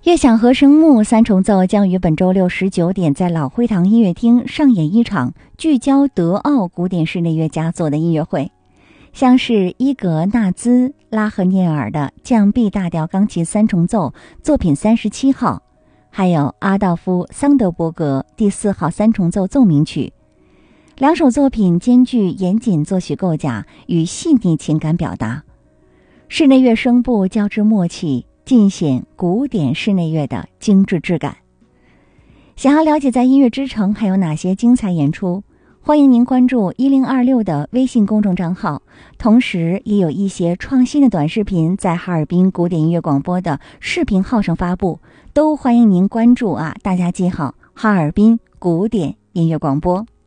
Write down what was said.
悦享和声木三重奏将于本周六19点在老会堂音乐厅上演一场聚焦德奥古典室内乐佳作的音乐会，像是伊格纳兹·拉赫涅尔的降 B 大调钢琴三重奏作品37号，还有阿道夫·桑德伯格第4号三重奏奏鸣曲。两首作品兼具严谨作曲构架与细腻情感表达，室内乐声部交织默契，尽显古典室内乐的精致质感。想要了解在音乐之城还有哪些精彩演出，欢迎您关注1026的微信公众账号，同时也有一些创新的短视频在哈尔滨古典音乐广播的视频号上发布，都欢迎您关注啊！大家记好，哈尔滨古典音乐广播。